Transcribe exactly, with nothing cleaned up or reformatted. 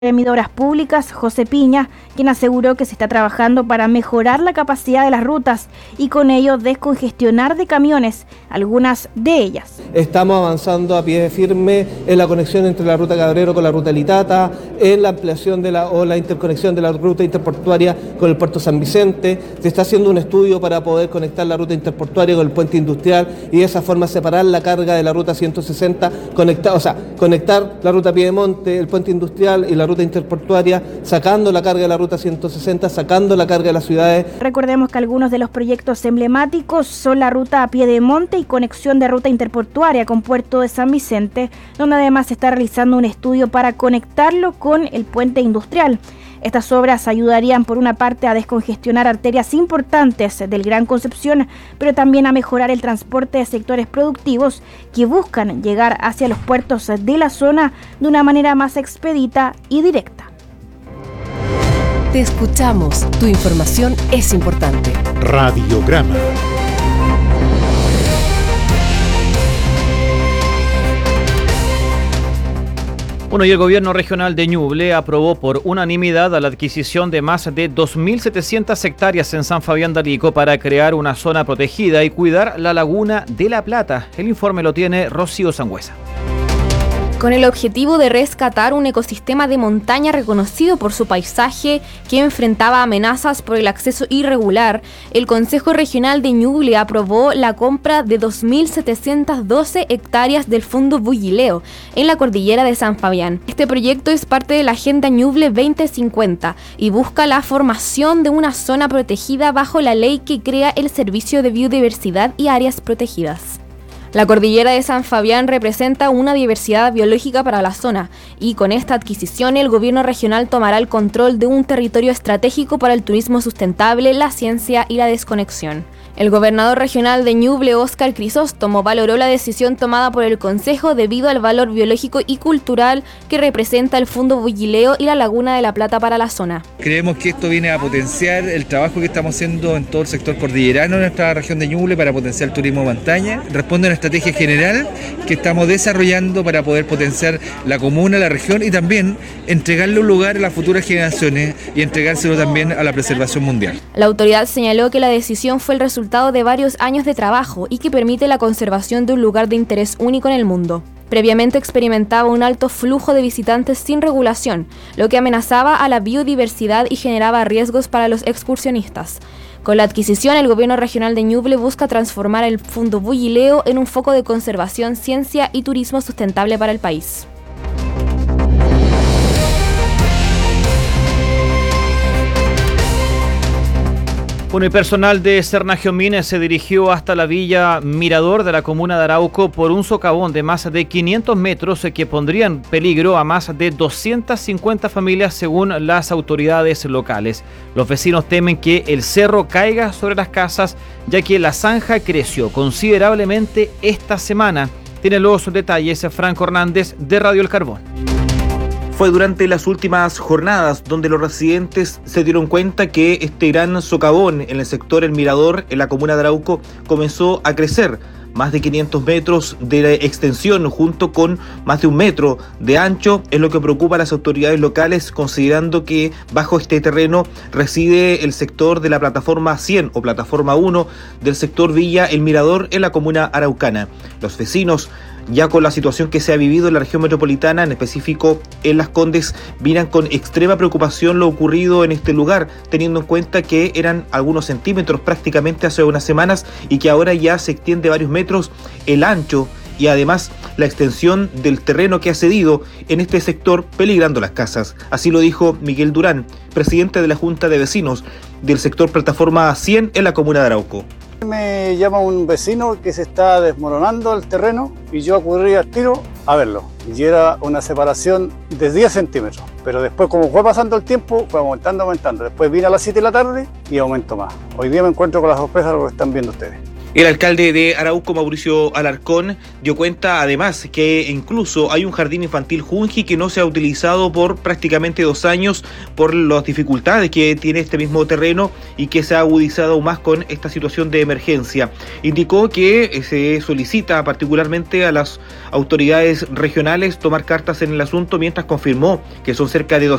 de Obras Públicas, José Piña, quien aseguró que se está trabajando para mejorar la capacidad de las rutas y con ello descongestionar de camiones algunas de ellas. Estamos avanzando a pie firme en la conexión entre la ruta Cabrero con la ruta Litata, en la ampliación de la, o la interconexión de la ruta interportuaria con el puerto San Vicente. Se está haciendo un estudio para poder conectar la ruta interportuaria con el puente industrial y de esa forma separar la carga de la ruta ciento sesenta, conectar, o sea, conectar la ruta Piedemonte, el puente industrial y la ruta interportuaria, sacando la carga de la ruta ciento sesenta, sacando la carga de las ciudades. Recordemos que algunos de los proyectos emblemáticos son la ruta Piedemonte y conexión de ruta interportuaria con Puerto de San Vicente, donde además se está realizando un estudio para conectarlo con el puente industrial. Estas obras ayudarían por una parte a descongestionar arterias importantes del Gran Concepción, pero también a mejorar el transporte de sectores productivos que buscan llegar hacia los puertos de la zona de una manera más expedita y directa. Te escuchamos, tu información es importante. Radiograma. Bueno, y el gobierno regional de Ñuble aprobó por unanimidad la adquisición de más de dos mil setecientas hectáreas en San Fabián de Arico para crear una zona protegida y cuidar la laguna de La Plata. El informe lo tiene Rocío Sangüesa. Con el objetivo de rescatar un ecosistema de montaña reconocido por su paisaje que enfrentaba amenazas por el acceso irregular, el Consejo Regional de Ñuble aprobó la compra de dos mil setecientas doce hectáreas del Fondo Bullileo en la cordillera de San Fabián. Este proyecto es parte de la Agenda Ñuble veinte cincuenta y busca la formación de una zona protegida bajo la ley que crea el Servicio de Biodiversidad y Áreas Protegidas. La cordillera de San Fabián representa una diversidad biológica para la zona y con esta adquisición el gobierno regional tomará el control de un territorio estratégico para el turismo sustentable, la ciencia y la desconexión. El gobernador regional de Ñuble, Óscar Crisóstomo, valoró la decisión tomada por el Consejo debido al valor biológico y cultural que representa el Fondo Bullileo y la Laguna de La Plata para la zona. Creemos que esto viene a potenciar el trabajo que estamos haciendo en todo el sector cordillerano en nuestra región de Ñuble para potenciar el turismo montaña. Responde a una estrategia general que estamos desarrollando para poder potenciar la comuna, la región y también entregarle un lugar a las futuras generaciones y entregárselo también a la preservación mundial. La autoridad señaló que la decisión fue el resultado de varios años de trabajo y que permite la conservación de un lugar de interés único en el mundo. Previamente experimentaba un alto flujo de visitantes sin regulación, lo que amenazaba a la biodiversidad y generaba riesgos para los excursionistas. Con la adquisición, el gobierno regional de Ñuble busca transformar el Fondo Bullileo en un foco de conservación, ciencia y turismo sustentable para el país. Bueno, el personal de Cernaje Mines se dirigió hasta la villa Mirador de la comuna de Arauco por un socavón de más de quinientos metros que pondría en peligro a más de doscientas cincuenta familias según las autoridades locales. Los vecinos temen que el cerro caiga sobre las casas ya que la zanja creció considerablemente esta semana. Tiene los detalles Franco Hernández de Radio El Carbón. Fue durante las últimas jornadas donde los residentes se dieron cuenta que este gran socavón en el sector El Mirador, en la comuna de Arauco, comenzó a crecer. Más de quinientos metros de extensión junto con más de un metro de ancho es lo que preocupa a las autoridades locales, considerando que bajo este terreno reside el sector de la plataforma cien o plataforma uno del sector Villa El Mirador en la comuna araucana. Los vecinos, ya con la situación que se ha vivido en la región metropolitana, en específico en Las Condes, miran con extrema preocupación lo ocurrido en este lugar, teniendo en cuenta que eran algunos centímetros prácticamente hace unas semanas y que ahora ya se extiende varios metros el ancho y además la extensión del terreno que ha cedido en este sector, peligrando las casas. Así lo dijo Miguel Durán, presidente de la Junta de Vecinos del sector Plataforma cien en la comuna de Arauco. Me llama un vecino que se está desmoronando el terreno y yo acudí al tiro a verlo. Y era una separación de diez centímetros. Pero después, como fue pasando el tiempo, fue aumentando, aumentando. Después vine a las siete de la tarde y aumentó más. Hoy día me encuentro con las sorpresas de lo que están viendo ustedes. El alcalde de Arauco, Mauricio Alarcón, dio cuenta además que incluso hay un jardín infantil Junji que no se ha utilizado por prácticamente dos años por las dificultades que tiene este mismo terreno y que se ha agudizado aún más con esta situación de emergencia. Indicó que se solicita particularmente a las autoridades regionales tomar cartas en el asunto, mientras confirmó que son cerca de